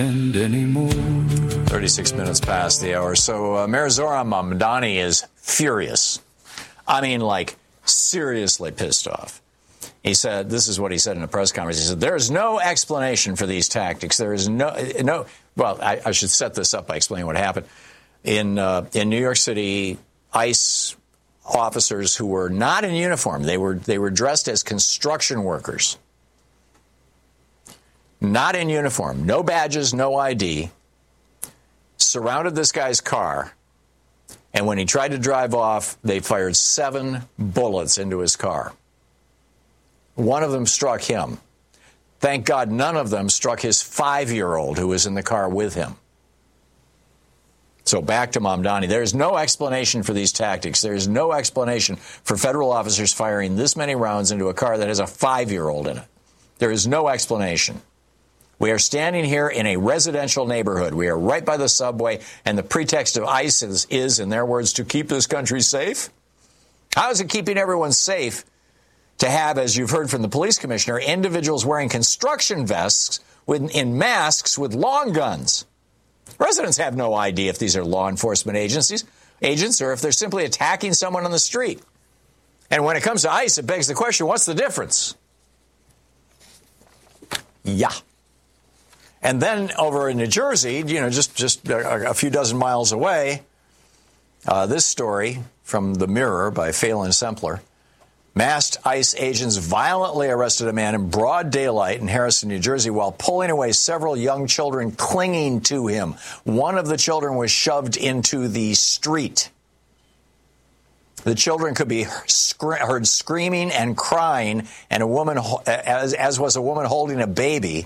Anymore. 36 minutes past the hour. So Mayor Zoran Mamdani is furious. I mean, like, seriously pissed off. He said, this is what he said in a press conference. He said, there is no explanation for these tactics. There is no. Well, I should set this up by explaining what happened. In New York City, ICE officers who were not in uniform, they were dressed as construction workers. Not in uniform, no badges, no ID, surrounded this guy's car, and when he tried to drive off, they fired 7 bullets into his car. One of them struck him. Thank God none of them struck his 5-year-old who was in the car with him. So back to Mamdani. There is no explanation for these tactics. There is no explanation for federal officers firing this many rounds into a car that has a 5-year-old in it. There is no explanation. We are standing here in a residential neighborhood. We are right by the subway, and the pretext of ICE is, in their words, to keep this country safe? How is it keeping everyone safe to have, as you've heard from the police commissioner, individuals wearing construction vests in masks with long guns? Residents have no idea if these are law enforcement agents, or if they're simply attacking someone on the street. And when it comes to ICE, it begs the question, what's the difference? Yeah. And then over in New Jersey, just a few dozen miles away, this story from The Mirror by Phelan Sempler. Masked ICE agents violently arrested a man in broad daylight in Harrison, New Jersey, while pulling away several young children clinging to him. One of the children was shoved into the street. The children could be heard screaming and crying, and a woman, as was a woman holding a baby,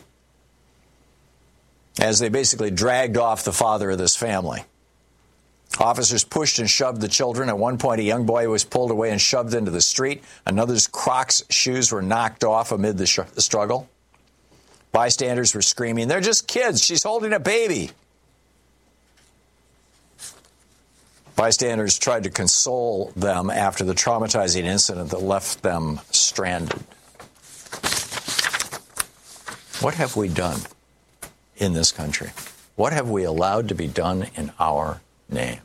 as they basically dragged off the father of this family. Officers pushed and shoved the children. At one point, a young boy was pulled away and shoved into the street. Another's Crocs shoes were knocked off amid the struggle. Bystanders were screaming, "They're just kids. She's holding a baby." Bystanders tried to console them after the traumatizing incident that left them stranded. What have we done in this country? What have we allowed to be done in our name?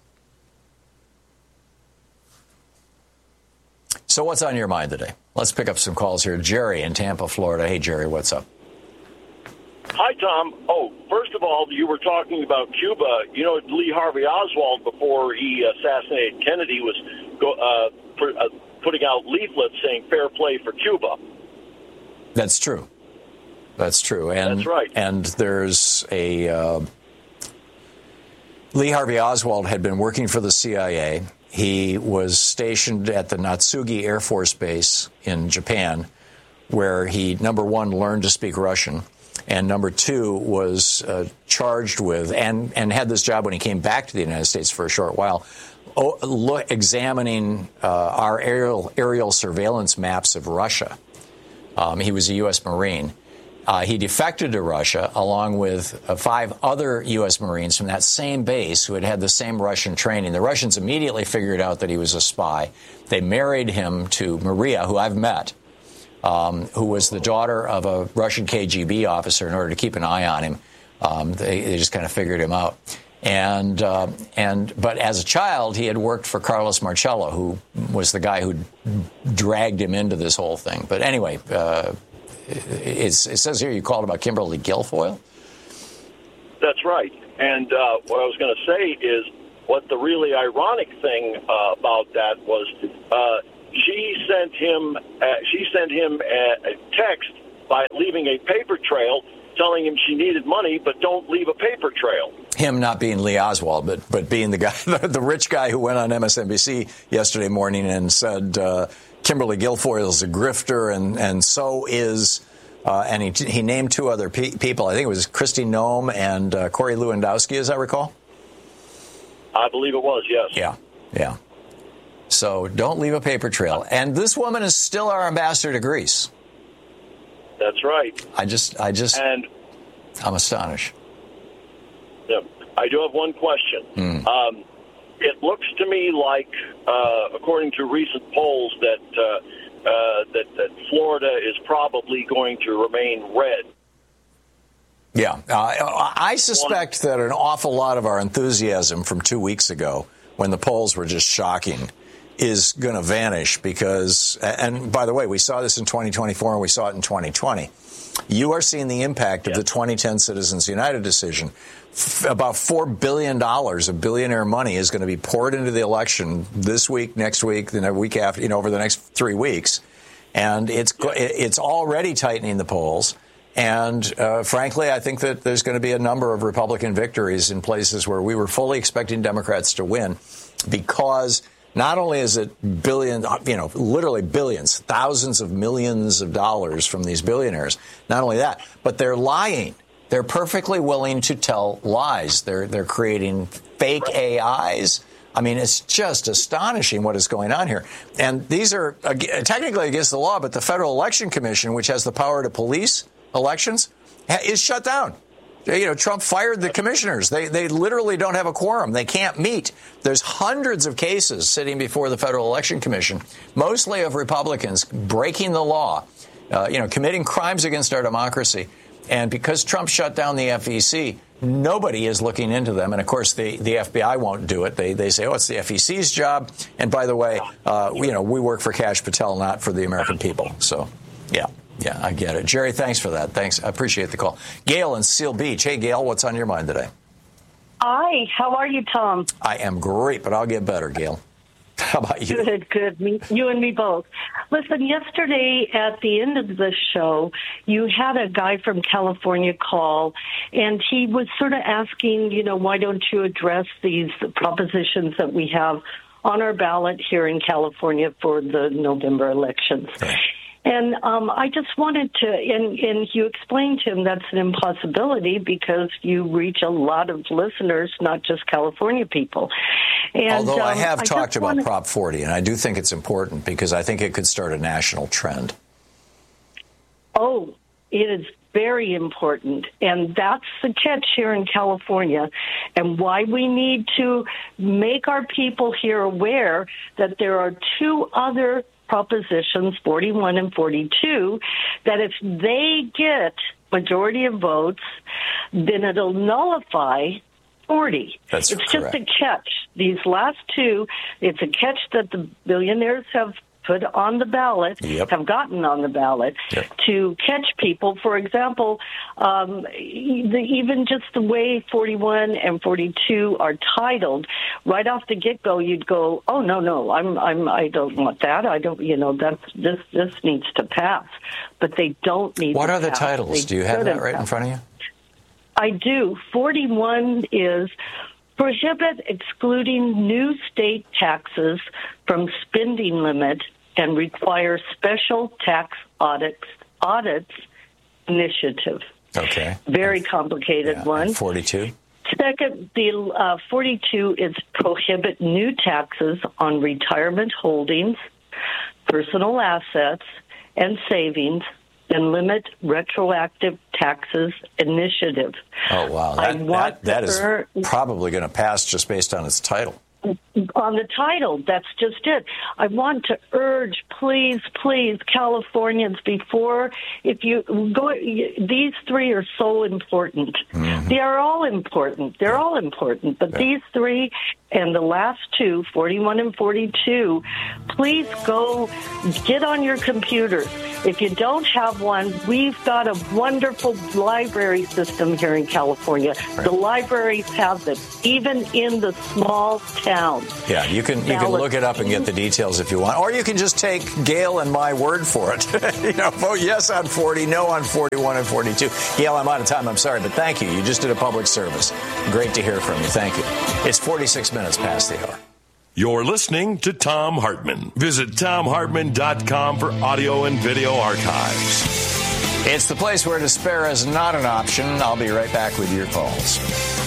So what's on your mind today? Let's pick up some calls here. Jerry in Tampa, Florida. Hey, Jerry, what's up? Hi, Tom. Oh, first of all, you were talking about Cuba. You know, Lee Harvey Oswald, before he assassinated Kennedy, was putting out leaflets saying fair play for Cuba. That's true. That's true. And, that's right. And there's a... Lee Harvey Oswald had been working for the CIA. He was stationed at the Natsugi Air Force Base in Japan, where he, number one, learned to speak Russian, and number two, was charged with, and had this job when he came back to the United States for a short while, examining our aerial surveillance maps of Russia. He was a U.S. Marine. He defected to Russia along with 5 other U.S. Marines from that same base who had had the same Russian training. The Russians immediately figured out that he was a spy. They married him to Maria, who I've met, who was the daughter of a Russian KGB officer, in order to keep an eye on him. They just kind of figured him out. But as a child, he had worked for Carlos Marcello, who was the guy who dragged him into this whole thing. But anyway, it says here you called about Kimberly Guilfoyle? That's right. And what I was going to say is, what the really ironic thing about that was, she sent him a text by leaving a paper trail telling him she needed money, but don't leave a paper trail. Him not being Lee Oswald, but being the guy, the rich guy who went on MSNBC yesterday morning and said Kimberly Guilfoyle is a grifter, and so is, and he named 2 other people. I think it was Kristi Noem and Corey Lewandowski, as I recall. I believe it was, yes. Yeah. So don't leave a paper trail. And this woman is still our ambassador to Greece. That's right. And I'm astonished. Yeah, I do have one question. It looks to me like, according to recent polls, that Florida is probably going to remain red. Yeah. I suspect that an awful lot of our enthusiasm from 2 weeks ago, when the polls were just shocking, is going to vanish because, and by the way, we saw this in 2024 and we saw it in 2020. You are seeing the impact of the 2010 Citizens United decision. About $4 billion of billionaire money is going to be poured into the election this week, next week, the week after, over the next 3 weeks. And it's already tightening the polls. And frankly, I think that there's going to be a number of Republican victories in places where we were fully expecting Democrats to win, because not only is it billions, literally billions, thousands of millions of dollars from these billionaires. Not only that, but they're lying. They're perfectly willing to tell lies. They're creating fake AIs. I mean, it's just astonishing what is going on here. And these are technically against the law, but the Federal Election Commission, which has the power to police elections, is shut down. Trump fired the commissioners. They literally don't have a quorum. They can't meet. There's hundreds of cases sitting before the Federal Election Commission, mostly of Republicans breaking the law, committing crimes against our democracy. And because Trump shut down the FEC, nobody is looking into them. And, of course, the FBI won't do it. They say, it's the FEC's job. And, by the way, we work for Kash Patel, not for the American people. So, yeah. Yeah, I get it. Jerry, thanks for that. Thanks. I appreciate the call. Gail in Seal Beach. Hey, Gail, what's on your mind today? Hi. How are you, Tom? I am great, but I'll get better, Gail. How about you? Good. You and me both. Listen, yesterday at the end of the show, you had a guy from California call, and he was sort of asking, why don't you address these propositions that we have on our ballot here in California for the November elections? Okay. And I just wanted to, and you explained to him that's an impossibility because you reach a lot of listeners, not just California people. And, although I have talked about Prop 40, and I do think it's important because I think it could start a national trend. Oh, it is very important. And that's the catch here in California, and why we need to make our people here aware that there are two other propositions, 41 and 42, that if they get majority of votes, then it'll nullify 40. It's correct. Just a catch. These last two, it's a catch that the billionaires have put on the ballot, have gotten on the ballot to catch people. For example, even just the way 41 and 42 are titled, right off the get-go, you'd go, oh, no, I don't want that. I don't, this needs to pass. But they don't need to pass. What are the titles? Do you have that right in front of you? I do. 41 is prohibit excluding new state taxes from spending limit and require special tax audits initiative. Okay. Very complicated one. And 42? Second, the 42 is prohibit new taxes on retirement holdings, personal assets, and savings, and limit retroactive taxes initiative. Oh, wow. That is probably going to pass just based on its title. On the title, that's just it. I want to urge, please, Californians, if you go, these three are so important. Mm-hmm. They are all important. They're all important. But these three and the last two, 41 and 42, please go get on your computers. If you don't have one, we've got a wonderful library system here in California. Right. The libraries have them, even in the small towns. Yeah, you can look it up and get the details if you want. Or you can just take Gail and my word for it. Vote yes on 40, no on 41 and 42. Gail, I'm out of time. I'm sorry, but thank you. You just did a public service. Great to hear from you. Thank you. It's 46 minutes past the hour. You're listening to Thom Hartmann. Visit ThomHartmann.com for audio and video archives. It's the place where despair is not an option. I'll be right back with your calls.